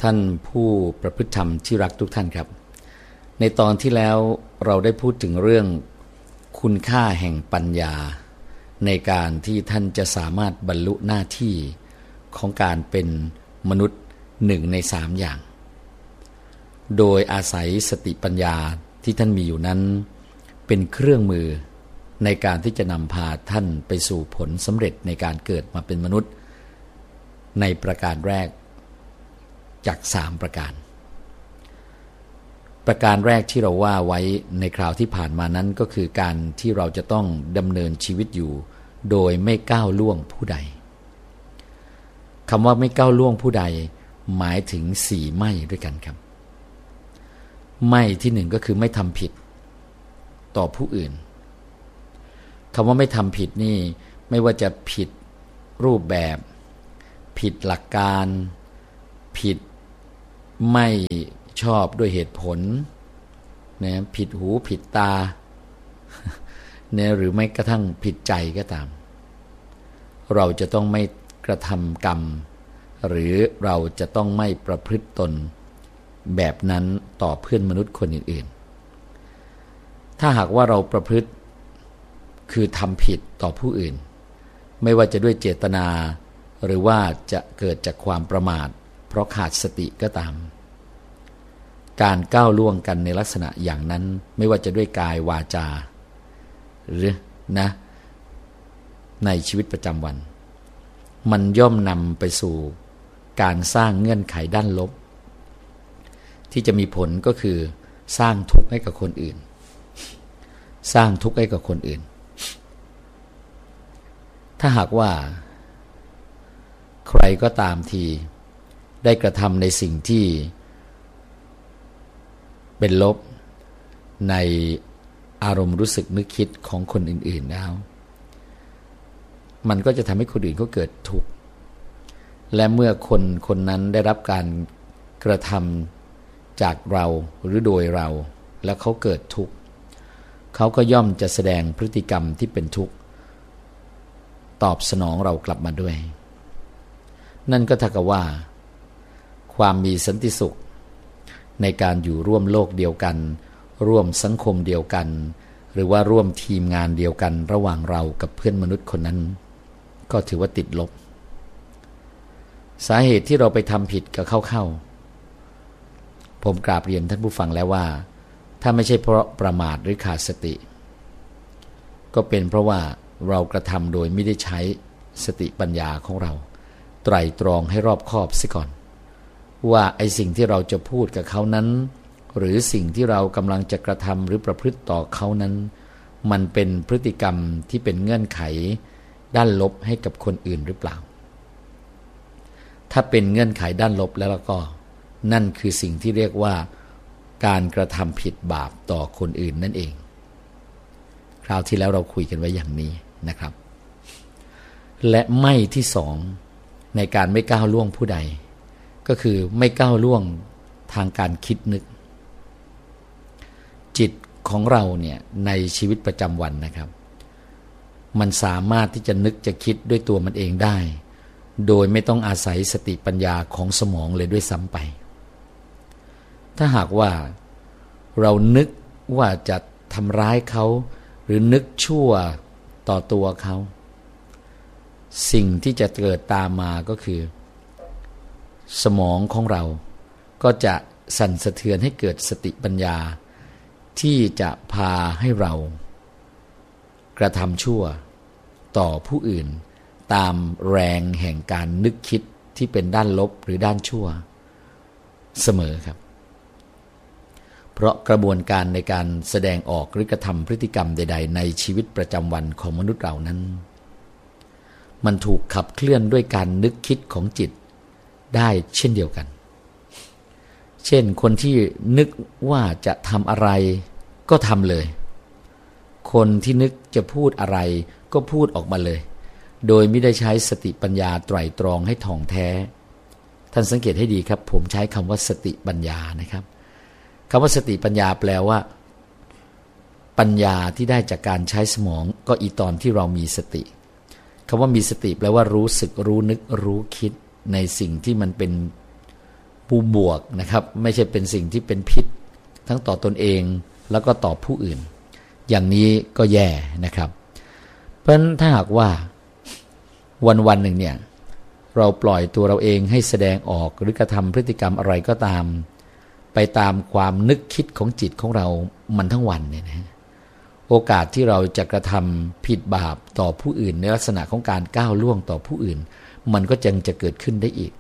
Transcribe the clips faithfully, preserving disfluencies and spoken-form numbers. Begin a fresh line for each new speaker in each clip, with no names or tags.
ท่านผู้ประพฤติธรรมที่รักทุกท่านครับในตอนที่แล้วเราได้พูดถึงเรื่องคุณค่าแห่งปัญญาในการที่ท่านจะสามารถบรรลุหน้าที่ของการเป็นมนุษย์หนึ่งในสามอย่างโดยอาศัยสติปัญญาที่ท่านมีอยู่นั้นเป็นเครื่องมือในการที่จะนำพาท่านไปสู่ผลสำเร็จในการเกิดมาเป็นมนุษย์ในประการแรกจากสามประการประการแรกที่เราว่าไว้ในคราวที่ผ่านมานั้นก็คือการที่เราจะต้องดำเนินชีวิตอยู่โดยไม่ก้าวล่วงผู้ใดคำว่าไม่ก้าวล่วงผู้ใดหมายถึงสี่ไม่ด้วยกันครับไม่ที่หนึ่งก็คือไม่ทำผิดต่อผู้อื่นคำว่าไม่ทำผิดนี่ไม่ว่าจะผิดรูปแบบผิดหลักการผิดไม่ชอบด้วยเหตุผลนะผิดหูผิดตาเนี่ยหรือไม่กระทั่งผิดใจก็ตามเราจะต้องไม่กระทำกรรมหรือเราจะต้องไม่ประพฤติตนแบบนั้นต่อเพื่อนมนุษย์คนอื่นๆถ้าหากว่าเราประพฤติคือทำผิดต่อผู้อื่นไม่ว่าจะด้วยเจตนาหรือว่าจะเกิดจากความประมาทเพราะขาดสติก็ตามการก้าวล่วงกันในลักษณะอย่างนั้นไม่ว่าจะด้วยกายวาจาหรือนะในชีวิตประจำวันมันย่อมนำไปสู่การสร้างเงื่อนไขด้านลบที่จะมีผลก็คือสร้างทุกข์ให้กับคนอื่นสร้างทุกข์ให้กับคนอื่นถ้าหากว่าใครก็ตามทีได้กระทำในสิ่งที่เป็นลบในอารมณ์รู้สึกนึกคิดของคนอื่นๆแล้วมันก็จะทำให้คนอื่นเขาเกิดทุกข์และเมื่อคนคนนั้นได้รับการกระทำจากเราหรือโดยเราแล้วเขาเกิดทุกข์เขาก็ย่อมจะแสดงพฤติกรรมที่เป็นทุกข์ตอบสนองเรากลับมาด้วยนั่นก็เท่ากับว่าความมีสันติสุขในการอยู่ร่วมโลกเดียวกันร่วมสังคมเดียวกันหรือว่าร่วมทีมงานเดียวกันระหว่างเรากับเพื่อนมนุษย์คนนั้นก็ถือว่าติดลบสาเหตุที่เราไปทำผิดกับเข้าๆผมกราบเรียนท่านผู้ฟังแล้วว่าถ้าไม่ใช่เพราะประมาทหรือขาดสติก็เป็นเพราะว่าเรากระทำโดยไม่ได้ใช้สติปัญญาของเราไตร่ตรองให้รอบคอบเสียก่อนว่าไอ้สิ่งที่เราจะพูดกับเขานั้นหรือสิ่งที่เรากำลังจะกระทำหรือประพฤติต่อเขานั้นมันเป็นพฤติกรรมที่เป็นเงื่อนไขด้านลบให้กับคนอื่นหรือเปล่าถ้าเป็นเงื่อนไขด้านลบแล้วก็นั่นคือสิ่งที่เรียกว่าการกระทำผิดบาปต่อคนอื่นนั่นเองคราวที่แล้วเราคุยกันไว้อย่างนี้นะครับและไม่ที่สองในการไม่ก้าวล่วงผู้ใดก็คือไม่ก้าวล่วงทางการคิดนึกจิตของเราเนี่ยในชีวิตประจำวันนะครับมันสามารถที่จะนึกจะคิดด้วยตัวมันเองได้โดยไม่ต้องอาศัยสติปัญญาของสมองเลยด้วยซ้ำไปถ้าหากว่าเรานึกว่าจะทำร้ายเขาหรือนึกชั่วต่อตัวเขาสิ่งที่จะเกิดตามมาก็คือสมองของเราก็จะสั่นสะเทือนให้เกิดสติปัญญาที่จะพาให้เรากระทำชั่วต่อผู้อื่นตามแรงแห่งการนึกคิดที่เป็นด้านลบหรือด้านชั่วเสมอครับเพราะกระบวนการในการแสดงออกหรือกระทำพฤติกรรมใดๆในชีวิตประจำวันของมนุษย์เรานั้นมันถูกขับเคลื่อนด้วยการนึกคิดของจิตได้เช่นเดียวกันเช่นคนที่นึกว่าจะทำอะไรก็ทำเลยคนที่นึกจะพูดอะไรก็พูดออกมาเลยโดยไม่ได้ใช้สติปัญญาไตร่ตรองให้ถ่องแท้ท่านสังเกตให้ดีครับผมใช้คำว่าสติปัญญานะครับคำว่าสติปัญญาแปลว่าปัญญาที่ได้จากการใช้สมองก็อีตอนที่เรามีสติคำว่ามีสติแปลว่ารู้สึกรู้นึกรู้คิดในสิ่งที่มันเป็นบูบวกนะครับไม่ใช่เป็นสิ่งที่เป็นพิษทั้งต่อตนเองแล้วก็ต่อผู้อื่นอย่างนี้ก็แย่นะครับเพราะฉะนั้นถ้าหากว่าวันวันหนึ่งเนี่ยเราปล่อยตัวเราเองให้แสดงออกหรือกระทำพฤติกรรมอะไรก็ตามไปตามความนึกคิดของจิตของเรามันทั้งวันเนี่ยนะโอกาสที่เราจะกระทำผิดบาปต่อผู้อื่นในลักษณะของการก้าวล่วงต่อผู้อื่นมันก็ยังจะเกิดขึ้นได้อีก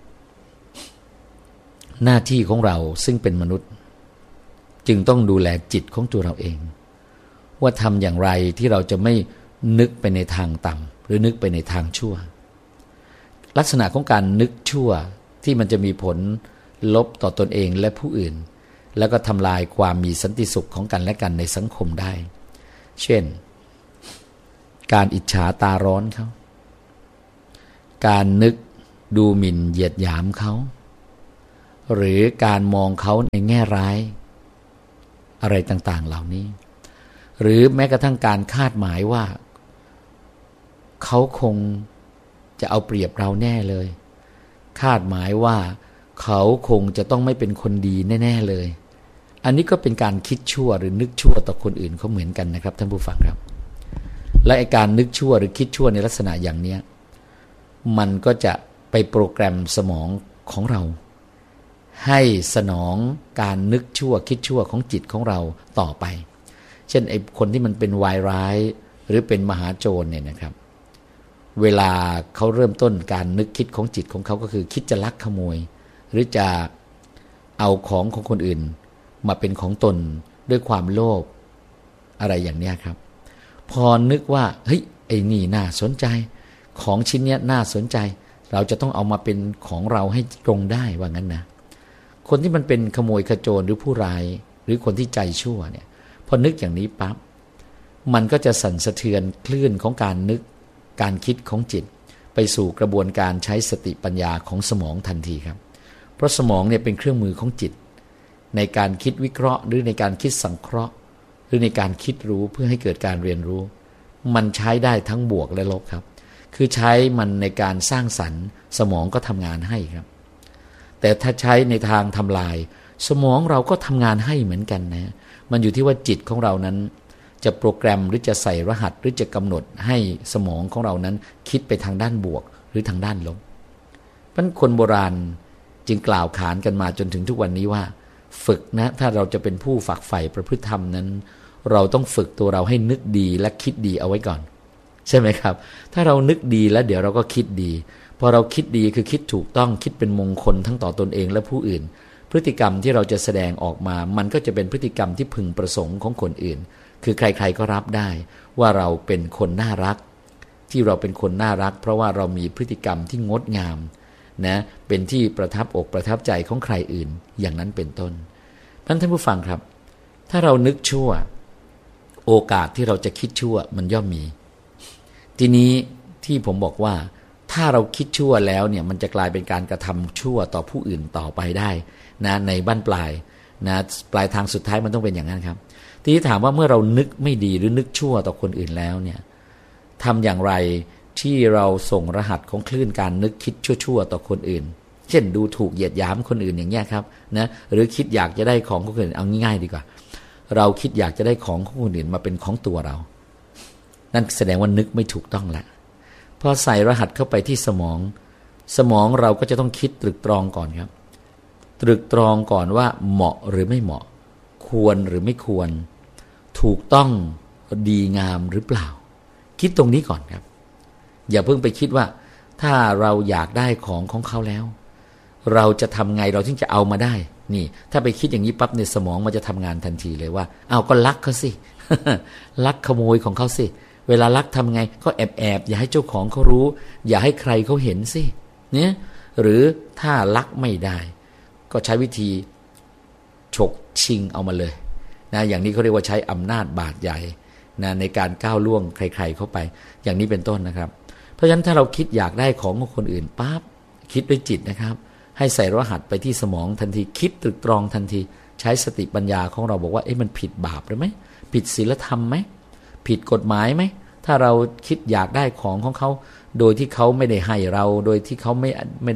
หน้าที่ของเราซึ่งเป็นมนุษย์จึงต้องดูแลจิตของตัวเราเองว่าทำอย่างไรที่เราจะไม่นึกไปในทางต่ำหรือนึกไปในทางชั่วลักษณะของการนึกชั่วที่มันจะมีผลลบต่อตนเองและผู้อื่นแล้วก็ทำลายความมีสันติสุขของกันและกันในสังคมได้เช่นการอิจฉาตาร้อนเขาการนึกดูหมิ่นเหยียดหยามเขาหรือการมองเขาในแง่ร้ายอะไรต่างๆเหล่านี้หรือแม้กระทั่งการคาดหมายว่าเขาคงจะเอาเปรียบเราแน่เลยคาดหมายว่าเขาคงจะต้องไม่เป็นคนดีแน่ๆเลยอันนี้ก็เป็นการคิดชั่วหรือนึกชั่วต่อคนอื่นเขาเหมือนกันนะครับท่านผู้ฟังครับและไอ้การนึกชั่วหรือคิดชั่วในลักษณะอย่างนี้มันก็จะไปโปรแกรมสมองของเราให้สนองการนึกชั่วคิดชั่วของจิตของเราต่อไปเช่นไอ้คนที่มันเป็นวายร้ายหรือเป็นมหาโจรเนี่ยนะครับเวลาเขาเริ่มต้นการนึกคิดของจิตของเขาก็คือคิดจะลักขโมยหรือจะเอาของของคนอื่นมาเป็นของตนด้วยความโลภอะไรอย่างนี้ครับพอนึกว่าเฮ้ยไอ้นี่น่าสนใจของชิ้นเนี้ยน่าสนใจเราจะต้องเอามาเป็นของเราให้ตรงได้ว่างั้นนะคนที่มันเป็นขโมยขโจรหรือผู้ร้ายหรือคนที่ใจชั่วเนี่ยพอนึกอย่างนี้ปั๊บมันก็จะสั่นสะเทือนคลื่นของการนึกการคิดของจิตไปสู่กระบวนการใช้สติปัญญาของสมองทันทีครับเพราะสมองเนี่ยเป็นเครื่องมือของจิตในการคิดวิเคราะห์หรือในการคิดสังเคราะห์หรือในการคิดรู้เพื่อให้เกิดการเรียนรู้มันใช้ได้ทั้งบวกและลบครับคือใช้มันในการสร้างสรรค์สมองก็ทำงานให้ครับแต่ถ้าใช้ในทางทำลายสมองเราก็ทำงานให้เหมือนกันนะมันอยู่ที่ว่าจิตของเรานั้นจะโปรแกรมหรือจะใส่รหัสหรือจะกำหนดให้สมองของเรานั้นคิดไปทางด้านบวกหรือทางด้านลบเพราะคนโบราณจึงกล่าวขานกันมาจนถึงทุกวันนี้ว่าฝึกนะถ้าเราจะเป็นผู้ฝักใฝ่ประพฤติธรรมนั้นเราต้องฝึกตัวเราให้นึกดีและคิดดีเอาไว้ก่อนใช่ไหมครับถ้าเรานึกดีแล้วเดี๋ยวเราก็คิดดีพอเราคิดดีคือคิดถูกต้องคิดเป็นมงคลทั้งต่อตนเองและผู้อื่นพฤติกรรมที่เราจะแสดงออกมามันก็จะเป็นพฤติกรรมที่พึงประสงค์ของคนอื่นคือใครๆก็รับได้ว่าเราเป็นคนน่ารักที่เราเป็นคนน่ารักเพราะว่าเรามีพฤติกรรมที่งดงามนะเป็นที่ประทับอกประทับใจของใครอื่นอย่างนั้นเป็นต้นท่านผู้ฟังครับถ้าเรานึกชั่วโอกาสที่เราจะคิดชั่วมันย่อมมีทีนี้ที่ผมบอกว่าถ้าเราคิดชั่วแล้วเนี่ยมันจะกลายเป็นการกระทำชั่วต่อผู้อื่นต่อไปได้นะในบั้นปลายนะปลายทางสุดท้ายมันต้องเป็นอย่างนั้นครับทีนี้ถามว่าเมื่อเรานึกไม่ดีหรือนึกชั่วต่อคนอื่นแล้วเนี่ยทำอย่างไรที่เราส่งรหัสของคลื่นการนึกคิดชั่วๆต่อคนอื่นเช่นดูถูกเหยียดหยามคนอื่นอย่างเงี้ยครับนะหรือคิดอยากจะได้ของของคนอื่นเอาง่ายๆดีกว่าเราคิดอยากจะได้ของของคนอื่นมาเป็นของตัวเรานั่นแสดงว่านึกไม่ถูกต้องละพอใส่รหัสเข้าไปที่สมองสมองเราก็จะต้องคิดตรึกตรองก่อนครับตรึกตรองก่อนว่าเหมาะหรือไม่เหมาะควรหรือไม่ควรถูกต้องดีงามหรือเปล่าคิดตรงนี้ก่อนครับอย่าเพิ่งไปคิดว่าถ้าเราอยากได้ของของเขาแล้วเราจะทำไงเราถึงจะเอามาได้นี่ถ้าไปคิดอย่างนี้ปั๊บในสมองมันจะทำงานทันทีเลยว่าเอาก็ลักเขาสิ ลักขโมยของเขาสิเวลาลักทำไงก็แอบแอบอย่าให้เจ้าของเขารู้อย่าให้ใครเขาเห็นสิเนี่ยหรือถ้าลักไม่ได้ก็ใช้วิธีฉกชิงเอามาเลยนะอย่างนี้เขาเรียกว่าใช้อำนาจบาดใหญ่นะในการก้าวล่วงใครๆเข้าไปอย่างนี้เป็นต้นนะครับเพราะฉะนั้นถ้าเราคิดอยากได้ของของคนอื่นปั๊บคิดด้วยจิตนะครับให้ใส่รหัสไปที่สมองทันทีคิดตรึกตรองทันทีใช้สติปัญญาของเราบอกว่าเอ๊ะมันผิดบาปหรือไม่ผิดศีลธรรมไหมผิดกฎหมายไหมถ้าเราคิดอยากได้ของของเขาโดยที่เขาไม่ได้ให้เราโดยที่เขาไม่ไม่ได้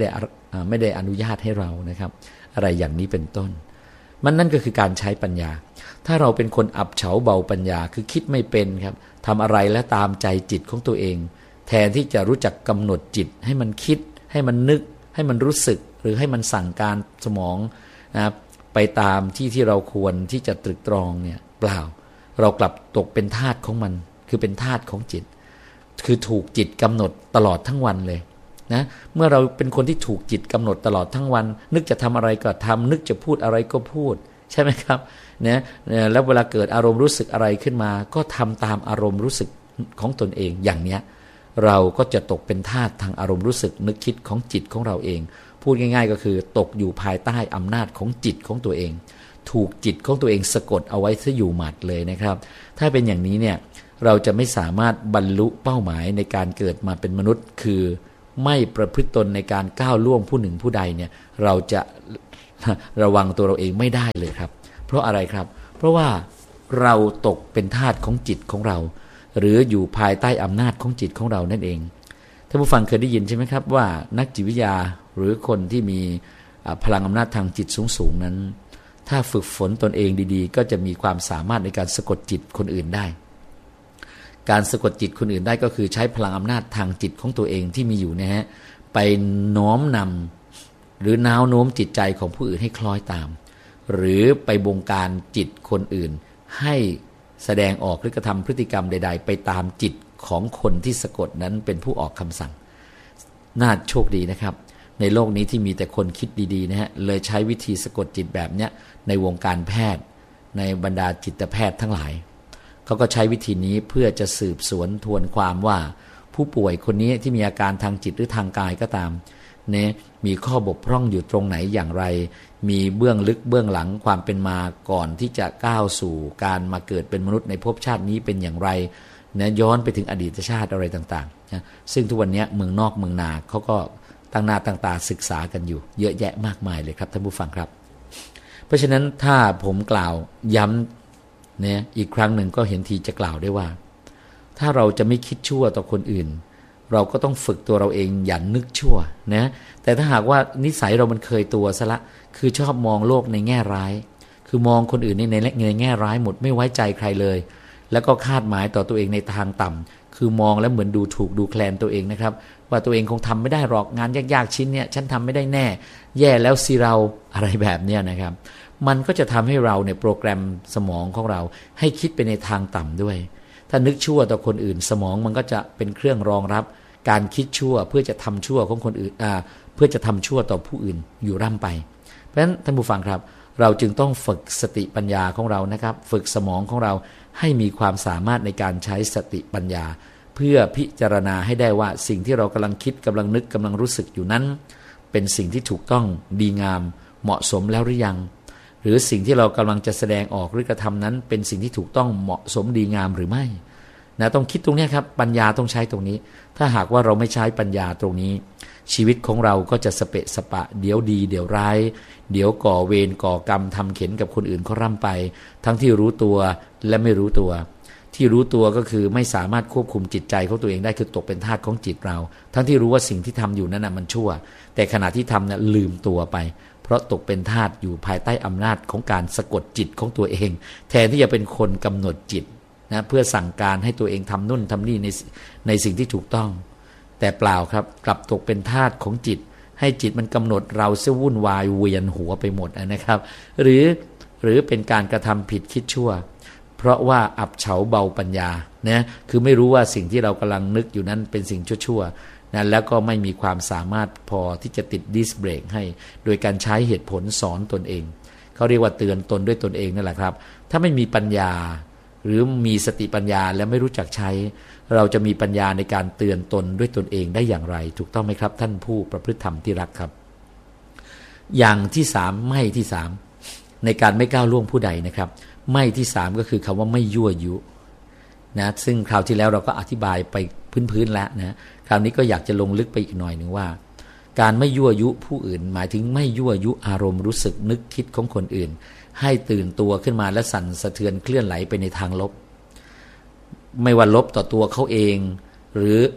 ไม่ได้อนุญาตให้เรานะครับอะไรอย่างนี้เป็นต้นมันนั่นก็คือการใช้ปัญญาถ้าเราเป็นคนอับเฉาเบาปัญญาคือคิดไม่เป็นครับทำอะไรและตามใจจิตของตัวเองแทนที่จะรู้จักกำหนดจิตให้มันคิดให้มันนึกให้มันรู้สึกหรือให้มันสั่งการสมองนะครับไปตามที่ที่เราควรที่จะตรึกตรองเนี่ยเปล่าเรากลับตกเป็นทาสของมันคือเป็นทาสของจิตคือถูกจิตกำหนดตลอดทั้งวันเลยนะเมื่อเราเป็นคนที่ถูกจิตกำหนดตลอดทั้งวันนึกจะทำอะไรก็ทำนึกจะพูดอะไรก็พูดใช่ไหมครับเนี่ยแล้วเวลาเกิดอารมณ์รู้สึกอะไรขึ้นมาก็ทำตามอารมณ์รู้สึกของตนเองอย่างเนี้ยเราก็จะตกเป็นทาสทางอารมณ์รู้สึกนึกคิดของจิตของเราเองพูดง่ายๆก็คือตกอยู่ภายใต้อำนาจของจิตของตัวเองถูกจิตของตัวเองสะกดเอาไว้ซะอยู่หมัดเลยนะครับถ้าเป็นอย่างนี้เนี่ยเราจะไม่สามารถบรรลุเป้าหมายในการเกิดมาเป็นมนุษย์คือไม่ประพฤติตนในการก้าวล่วงผู้หนึ่งผู้ใดเนี่ยเราจะระวังตัวเราเองไม่ได้เลยครับเพราะอะไรครับเพราะว่าเราตกเป็นทาสของจิตของเราหรืออยู่ภายใต้อำนาจของจิตของเรานั่นเองท่านผู้ฟังเคยได้ยินใช่ไหมครับว่านักจิตวิทยาหรือคนที่มีพลังอำนาจทางจิตสูงๆนั้นถ้าฝึกฝนตนเองดีๆก็จะมีความสามารถในการสะกดจิตคนอื่นได้การสะกดจิตคนอื่นได้ก็คือใช้พลังอำนาจทางจิตของตัวเองที่มีอยู่นะฮะไปน้อมนำหรือน้าวโน้มจิตใจของผู้อื่นให้คล้อยตามหรือไปบงการจิตคนอื่นให้แสดงออกหรือกระทำพฤติกรรมใดๆไปตามจิตของคนที่สะกดนั้นเป็นผู้ออกคำสั่งน่าโชคดีนะครับในโลกนี้ที่มีแต่คนคิดดีๆนะฮะเลยใช้วิธีสะกดจิตแบบเนี้ยในวงการแพทย์ในบรรดาจิตแพทย์ทั้งหลายเขาก็ใช้วิธีนี้เพื่อจะสืบสวนทวนความว่าผู้ป่วยคนนี้ที่มีอาการทางจิตหรือทางกายก็ตามเนี่ยมีข้อบกพร่องอยู่ตรงไหนอย่างไรมีเบื้องลึกเบื้องหลังความเป็นมาก่อนที่จะก้าวสู่การมาเกิดเป็นมนุษย์ในภพชาตินี้เป็นอย่างไรนะย้อนไปถึงอดีตชาติอะไรต่างๆนะซึ่งทุกวันนี้เมืองนอกเมืองนาเขาก็ตั้งหน้าตั้งตาศึกษากันอยู่เยอะแยะมากมายเลยครับท่านผู้ฟังครับเพราะฉะนั้นถ้าผมกล่าวย้ำเนี่ยอีกครั้งหนึ่งก็เห็นทีจะกล่าวได้ว่าถ้าเราจะไม่คิดชั่วต่อคนอื่นเราก็ต้องฝึกตัวเราเองอย่านึกชั่วนะแต่ถ้าหากว่านิสัยเรามันเคยตัวซะละคือชอบมองโลกในแง่ร้ายคือมองคนอื่นในในในแง่ร้ายหมดไม่ไว้ใจใครเลยแล้วก็คาดหมายต่อตัวเองในทางต่ำคือมองแล้วเหมือนดูถูกดูแคลนตัวเองนะครับว่าตัวเองคงทำไม่ได้หรอกงานยากๆชิ้นเนี้ยฉันทำไม่ได้แน่แย่แล้วสิเราอะไรแบบเนี้ยนะครับมันก็จะทำให้เราในโปรแกรมสมองของเราให้คิดไปในทางต่ำด้วยถ้านึกชั่วต่อคนอื่นสมองมันก็จะเป็นเครื่องรองรับการคิดชั่วเพื่อจะทำชั่วของคนอื่นอ่าเพื่อจะทำชั่วต่อผู้อื่นอยู่ร่ำไปเพราะฉะนั้นท่านผู้ฟังครับเราจึงต้องฝึกสติปัญญาของเรานะครับฝึกสมองของเราให้มีความสามารถในการใช้สติปัญญาเพื่อพิจารณาให้ได้ว่าสิ่งที่เรากำลังคิดกำลังนึกกำลังรู้สึกอยู่นั้นเป็นสิ่งที่ถูกต้องดีงามเหมาะสมแล้วหรือยังหรือสิ่งที่เรากำลังจะแสดงออกหรือกระทำนั้นเป็นสิ่งที่ถูกต้องเหมาะสมดีงามหรือไม่นะต้องคิดตรงนี้ครับปัญญาต้องใช้ตรงนี้ถ้าหากว่าเราไม่ใช้ปัญญาตรงนี้ชีวิตของเราก็จะสเปะสปะเดี๋ยวดีเดี๋ยวร้ายเดี๋ยวก่อเวรก่อกรรมทำเข็ญกับคนอื่นเขาร่ำไปทั้งที่รู้ตัวและไม่รู้ตัวที่รู้ตัวก็คือไม่สามารถควบคุมจิตใจของตัวเองได้คือตกเป็นทาสของจิตเราทั้งที่รู้ว่าสิ่งที่ทำอยู่นั้นน่ะมันชั่วแต่ขณะที่ทำน่ะลืมตัวไปเพราะตกเป็นทาสอยู่ภายใต้อำนาจของการสะกดจิตของตัวเองแทนที่จะเป็นคนกำหนดจิตนะเพื่อสั่งการให้ตัวเองทำนู่นทำนี่ในในสิ่งที่ถูกต้องแต่เปล่าครับกลับตกเป็นทาสของจิตให้จิตมันกำหนดเราเสียวุ่นวายเวียนหัวไปหมดนะครับหรือหรือเป็นการกระทำผิดคิดชั่วเพราะว่าอับเฉาเบาปัญญานะคือไม่รู้ว่าสิ่งที่เรากำลังนึกอยู่นั้นเป็นสิ่งชั่วๆนะแล้วก็ไม่มีความสามารถพอที่จะติดดิสเบรกให้โดยการใช้เหตุผลสอนตนเองเขาเรียกว่าเตือนตนด้วยตนเองนั่นแหละครับถ้าไม่มีปัญญาหรือมีสติปัญญาและไม่รู้จักใช้เราจะมีปัญญาในการเตือนตนด้วยตนเองได้อย่างไรถูกต้องไหมครับท่านผู้ประพฤติธรรมที่รักครับอย่างที่สามไม่ที่สามในการไม่ก้าวล่วงผู้ใดนะครับไม่ที่สามก็คือคำว่าไม่ยั่วยุนะซึ่งคราวที่แล้วเราก็อธิบายไปพื้นๆแล้วนะคราวนี้ก็อยากจะลงลึกไปอีกหน่อยหนึ่งว่าการไม่ยั่วยุผู้อื่นหมายถึงไม่ยั่วยุอารมณ์รู้สึกนึกคิดของคนอื่นให้ตื่นตัวขึ้นมาและสั่นสะเทือนเคลื่อนไหลไปในทางลบไม่ว่าลบต่อตัวเขาเองหรือ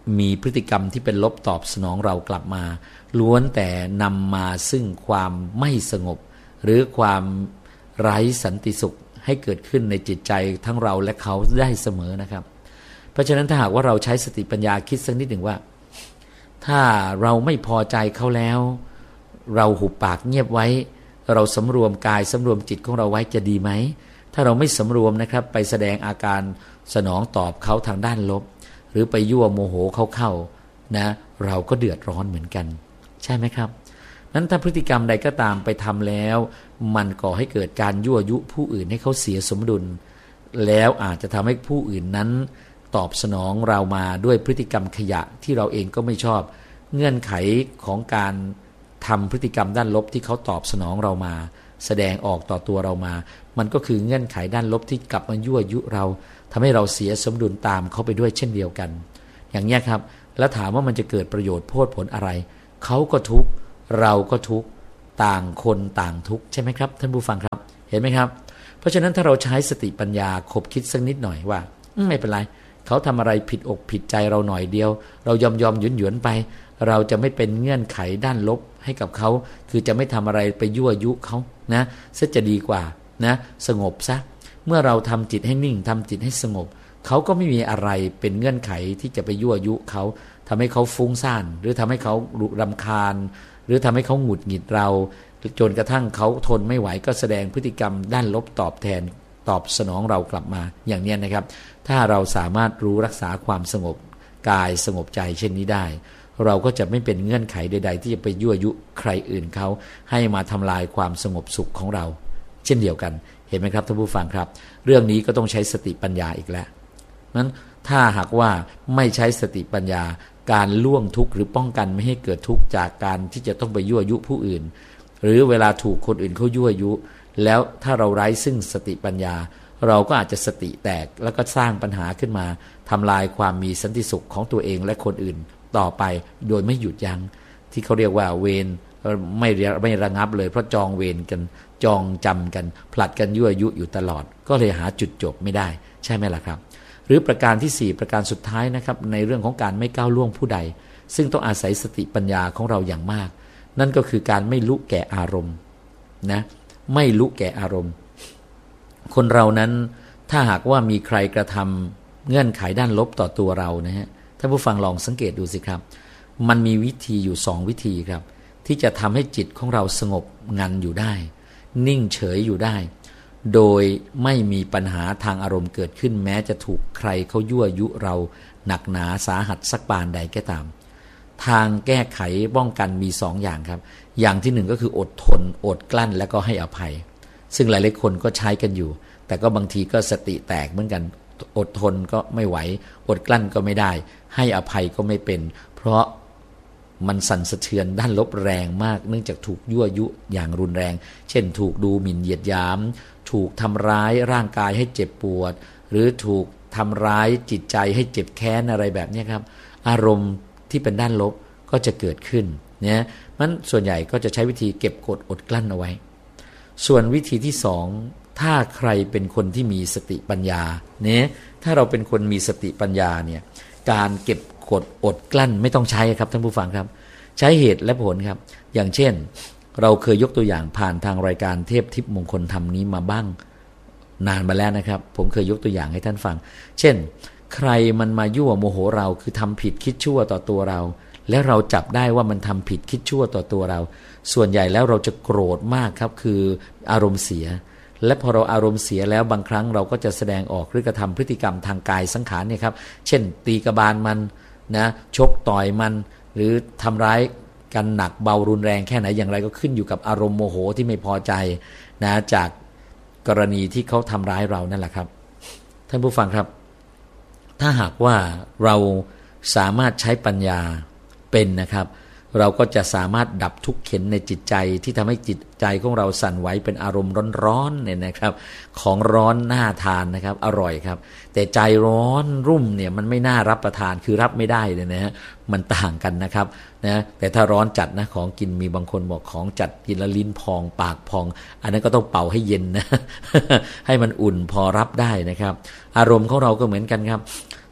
มีพฤติกรรมที่เป็นลบตอบสนองเรากลับมาล้วนแต่นำมาซึ่งความไม่สงบหรือความไร้สันติสุขให้เกิดขึ้นในจิตใจทั้งเราและเขาได้เสมอนะครับเพราะฉะนั้นถ้าหากว่าเราใช้สติปัญญาคิดสักนิดหนึ่งว่าถ้าเราไม่พอใจเขาแล้วเราหุบปากเงียบไว้เราสำรวมกายสำรวมจิตของเราไว้จะดีไหมถ้าเราไม่สำรวมนะครับไปแสดงอาการสนองตอบเขาทางด้านลบหรือไปยั่วโมโหเขาเข้านะเราก็เดือดร้อนเหมือนกันใช่ไหมครับนั้นถ้าพฤติกรรมใดก็ตามไปทำแล้วมันก่อให้เกิดการยั่วยุผู้อื่นให้เขาเสียสมดุลแล้วอาจจะทำให้ผู้อื่นนั้นตอบสนองเรามาด้วยพฤติกรรมขยะที่เราเองก็ไม่ชอบเงื่อนไขของการทำพฤติกรรมด้านลบที่เขาตอบสนองเรามาแสดงออกต่อตัวเรามามันก็คือเงื่อนไขด้านลบที่กลับมายั่วยุเราทำให้เราเสียสมดุลตามเขาไปด้วยเช่นเดียวกันอย่างนี้ครับแล้วถามว่ามันจะเกิดประโยชน์โพดผลอะไรเขาก็ทุกข์เราก็ทุกข์ต่างคนต่างทุกข์ใช่ไหมครับท่านผู้ฟังครับเห็นไหมครับเพราะฉะนั้นถ้าเราใช้สติปัญญาคบคิดสักนิดหน่อยว่าไม่เป็นไรเขาทำอะไรผิดอกผิดใจเราหน่อยเดียวเรายอมยอมหยุนหยุนไปเราจะไม่เป็นเงื่อนไขด้านลบให้กับเขาคือจะไม่ทำอะไรไปยั่วยุเขานะซะจะดีกว่านะสงบซะเมื่อเราทำจิตให้นิ่งทำจิตให้สงบเขาก็ไม่มีอะไรเป็นเงื่อนไขที่จะไปยั่วยุเขาทำให้เขาฟุ้งซ่านหรือทำให้เขารำคาญหรือทำให้เขาหงุดหงิดเราจนกระทั่งเขาทนไม่ไหวก็แสดงพฤติกรรมด้านลบตอบแทนตอบสนองเรากลับมาอย่างนี้นะครับถ้าเราสามารถรู้รักษาความสงบกายสงบใจเช่นนี้ได้เราก็จะไม่เป็นเงื่อนไขใดๆที่จะไปยั่วยุใครอื่นเขาให้มาทำลายความสงบสุขของเราเช่นเดียวกันเห็นไหมครับท่านผู้ฟังครับเรื่องนี้ก็ต้องใช้สติปัญญาอีกแล้วนั้นถ้าหากว่าไม่ใช้สติปัญญาการล่วงทุกข์หรือป้องกันไม่ให้เกิดทุกข์จากการที่จะต้องไปยั่วยุผู้อื่นหรือเวลาถูกคนอื่นเขายั่วยุแล้วถ้าเราไร้ซึ่งสติปัญญาเราก็อาจจะสติแตกแล้วก็สร้างปัญหาขึ้นมาทำลายความมีสันติสุขของตัวเองและคนอื่นต่อไปโดยไม่หยุดยั้งที่เขาเรียกว่าเวรไม่ไม่ระงับเลยเพราะจองเวรกันจองจำกันผลัดกันยั่วยุอยู่ตลอดก็เลยหาจุดจบไม่ได้ใช่ไหมล่ะครับหรือประการที่สี่ประการสุดท้ายนะครับในเรื่องของการไม่ก้าวล่วงผู้ใดซึ่งต้องอาศัยสติปัญญาของเราอย่างมากนั่นก็คือการไม่ลุแก่อารมณ์นะไม่ลุแก่อารมณ์คนเรานั้นถ้าหากว่ามีใครกระทำเงื่อนไขด้านลบต่อตัวเรานะฮะท่านผู้ฟังลองสังเกตดูสิครับมันมีวิธีอยู่สองวิธีครับที่จะทำให้จิตของเราสงบงันอยู่ได้นิ่งเฉยอยู่ได้โดยไม่มีปัญหาทางอารมณ์เกิดขึ้นแม้จะถูกใครเขายั่วยุเราหนักหนาสาหัสสักปานใดก็ตามทางแก้ไขป้องกันมีสองอย่างครับอย่างที่หนึ่งก็คืออดทนอดกลั้นแล้วก็ให้อภัยซึ่งหลายๆคนก็ใช้กันอยู่แต่ก็บางทีก็สติแตกเหมือนกันอดทนก็ไม่ไหวอดกลั้นก็ไม่ได้ให้อภัยก็ไม่เป็นเพราะมันสั่นสะเทือนด้านลบแรงมากเนื่องจากถูกยั่วยุอย่างรุนแรงเช่นถูกดูหมิ่นเหยียดหยามถูกทำร้ายร่างกายให้เจ็บปวดหรือถูกทำร้ายจิตใจให้เจ็บแค้นอะไรแบบนี้ครับอารมณ์ที่เป็นด้านลบก็จะเกิดขึ้นเนี่ยมันส่วนใหญ่ก็จะใช้วิธีเก็บกดอดกลั้นเอาไว้ส่วนวิธีที่สองถ้าใครเป็นคนที่มีสติปัญญาเนี่ยถ้าเราเป็นคนมีสติปัญญาเนี่ยการเก็บกดอดกลั้นไม่ต้องใช้ครับท่านผู้ฟังครับใช้เหตุและผลครับอย่างเช่นเราเคยยกตัวอย่างผ่านทางรายการเทพทิพย์มงคลธรรมนี้มาบ้างนานมาแล้วนะครับผมเคยยกตัวอย่างให้ท่านฟังเช่นใครมันมายั่วโมโหเราคือทำผิดคิดชั่วต่อตัวเราและเราจับได้ว่ามันทำผิดคิดชั่วต่อตัวเราส่วนใหญ่แล้วเราจะโกรธมากครับคืออารมณ์เสียและพอเราอารมณ์เสียแล้วบางครั้งเราก็จะแสดงออกหรือกระทำพฤติกรรมทางกายสังขารเนี่ยครับเช่นตีกระบาลมันนะชกต่อยมันหรือทำร้ายกันหนักเบารุนแรงแค่ไหนอย่างไรก็ขึ้นอยู่กับอารมณ์โมโหที่ไม่พอใจนะจากกรณีที่เขาทำร้ายเรานั่นแหละครับท่านผู้ฟังครับถ้าหากว่าเราสามารถใช้ปัญญาเป็นนะครับเราก็จะสามารถดับทุกข์เข็ญในจิตใจที่ทำให้จิตใจของเราสั่นไหวเป็นอารมณ์ร้อนๆเนี่ยนะครับของร้อนน่าทานนะครับอร่อยครับแต่ใจร้อนรุ่มเนี่ยมันไม่น่ารับประทานคือรับไม่ได้เลยนะฮะมันต่างกันนะครับนะแต่ถ้าร้อนจัดนะของกินมีบางคนบอกของจัดกินแล้วลิ้นพองปากพองอันนั้นก็ต้องเป่าให้เย็นนะ ให้มันอุ่นพอรับได้นะครับอารมณ์ของเราก็เหมือนกันครับ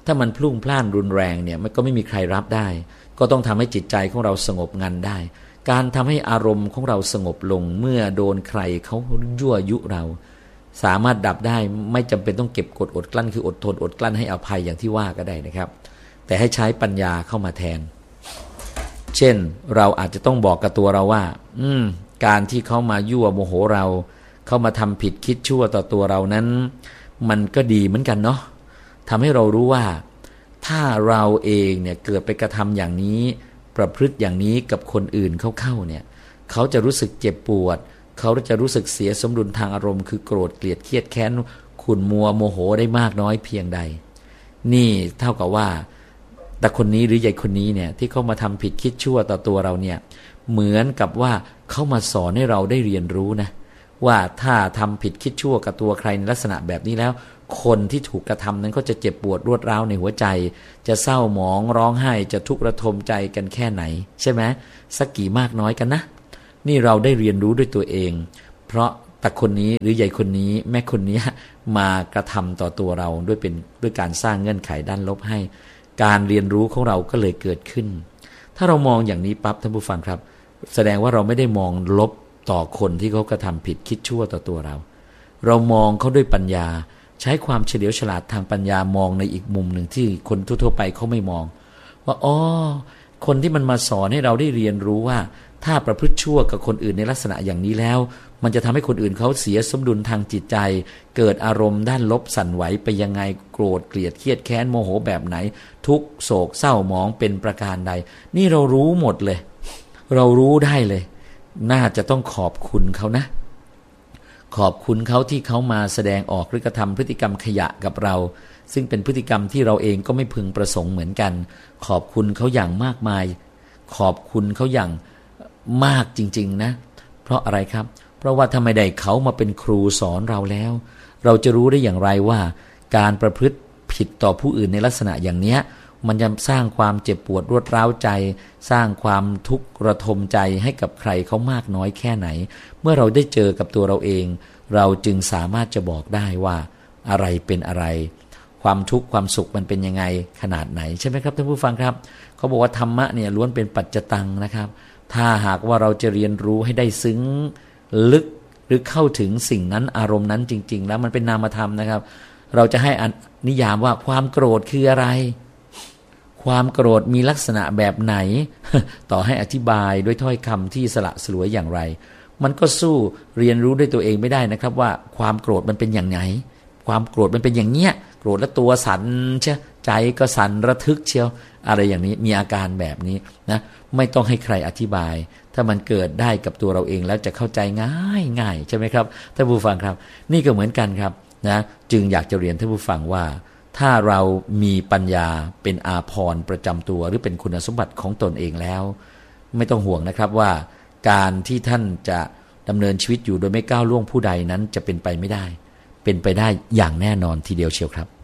ถ้ามันพลุ่งพล่านรุนแรงเนี่ยมันก็ไม่มีใครรับได้ก็ต้องทำให้จิตใจของเราสงบงันได้การทำให้อารมณ์ของเราสงบลงเมื่อโดนใครเขายั่วยุเราสามารถดับได้ไม่จำเป็นต้องเก็บกดอดกลั้นคืออดทนอดกลั้นให้อภัยอย่างที่ว่าก็ได้นะครับแต่ให้ใช้ปัญญาเข้ามาแทนเช่นเราอาจจะต้องบอกกับตัวเราว่าอืมการที่เขามายั่วโมโหเราเขามาทำผิดคิดชั่วต่อตัวเรานั้นมันก็ดีเหมือนกันเนาะทำให้เรารู้ว่าถ้าเราเองเนี่ยเกิดไปกระทำอย่างนี้ประพฤติอย่างนี้กับคนอื่นเข้าๆเนี่ยเขาจะรู้สึกเจ็บปวดเขาจะรู้สึกเสียสมดุลทางอารมณ์คือโกรธเกลียดเครียดแค้นขุ่นมัวโมโหได้มากน้อยเพียงใดนี่เท่ากับว่าแต่คนนี้หรือใหญ่คนนี้เนี่ยที่เขามาทำผิดคิดชั่วต่อตัวเราเนี่ยเหมือนกับว่าเขามาสอนให้เราได้เรียนรู้นะว่าถ้าทำผิดคิดชั่วกับตัวใครในลักษณะแบบนี้แล้วคนที่ถูกกระทำนั้นก็จะเจ็บปวดรวดร้าวในหัวใจจะเศร้าหมองร้องไห้จะทุกข์ระทมใจกันแค่ไหนใช่ไหมสักกี่มากน้อยกันนะนี่เราได้เรียนรู้ด้วยตัวเองเพราะตาคนนี้หรือใหญ่คนนี้แม่คนนี้มากระทำต่อตัวเราด้วยเป็นด้วยการสร้างเงื่อนไขด้านลบให้การเรียนรู้ของเราก็เลยเกิดขึ้นถ้าเรามองอย่างนี้ปั๊บท่านผู้ฟังครับแสดงว่าเราไม่ได้มองลบต่อคนที่เขากระทำผิดคิดชั่วต่อตัวเราเรามองเขาด้วยปัญญาใช้ความเฉลียวฉลาดทางปัญญามองในอีกมุมหนึ่งที่คนทั่วๆไปเขาไม่มองว่าอ๋อคนที่มันมาสอนให้เราได้เรียนรู้ว่าถ้าประพฤติชั่วกับคนอื่นในลักษณะอย่างนี้แล้วมันจะทำให้คนอื่นเขาเสียสมดุลทางจิตใจเกิดอารมณ์ด้านลบสั่นไหวไปยังไงโกรธเกลียดเครียดแค้นโมโหแบบไหนทุกโศกเศร้าหมองเป็นประการใดนี่เรารู้หมดเลยเรารู้ได้เลยน่าจะต้องขอบคุณเขานะขอบคุณเขาที่เขามาแสดงออกหรือกระทำพฤติกรรมขยะกับเราซึ่งเป็นพฤติกรรมที่เราเองก็ไม่พึงประสงค์เหมือนกันขอบคุณเขาอย่างมากมายขอบคุณเขาอย่างมากจริงๆนะเพราะอะไรครับเพราะว่าถ้าไม่ได้เขามาเป็นครูสอนเราแล้วเราจะรู้ได้อย่างไรว่าการประพฤติผิดต่อผู้อื่นในลักษณะอย่างนี้มันจะสร้างความเจ็บปวดรวดร้าวใจสร้างความทุกข์ระทมใจให้กับใครเขามากน้อยแค่ไหนเมื่อเราได้เจอกับตัวเราเองเราจึงสามารถจะบอกได้ว่าอะไรเป็นอะไรความทุกข์ความสุขมันเป็นยังไงขนาดไหนใช่ไหมครับท่านผู้ฟังครับเขาบอกว่าธรรมะเนี่ยล้วนเป็นปัจจตังนะครับถ้าหากว่าเราจะเรียนรู้ให้ได้ซึ้งลึกหรือเข้าถึงสิ่งนั้นอารมณ์นั้นจริงๆแล้วมันเป็นนามธรรมนะครับเราจะให้นิยามว่าความโกรธคืออะไรความโกรธมีลักษณะแบบไหน ต่อให้อธิบายด้วยถ้อยคำที่สละสลวยอย่างไรมันก็สู้เรียนรู้ด้วยตัวเองไม่ได้นะครับว่าความโกรธมันเป็นอย่างไงความโกรธมันเป็นอย่างเนี้ยโกรธแล้วตัวสั่นเชียวใจก็สั่นระทึกเชียวอะไรอย่างนี้มีอาการแบบนี้นะไม่ต้องให้ใครอธิบายถ้ามันเกิดได้กับตัวเราเองแล้วจะเข้าใจง่ายง่ายใช่ไหมครับท่านผู้ฟังครับนี่ก็เหมือนกันครับนะจึงอยากจะเรียนท่านผู้ฟังว่าถ้าเรามีปัญญาเป็นอาภรณ์ประจำตัวหรือเป็นคุณสมบัติของตนเองแล้วไม่ต้องห่วงนะครับว่าการที่ท่านจะดำเนินชีวิตอยู่โดยไม่ก้าวล่วงผู้ใดนั้นจะเป็นไปไม่ได้เป็นไปได้อย่างแน่นอนทีเดียวเชียวครับ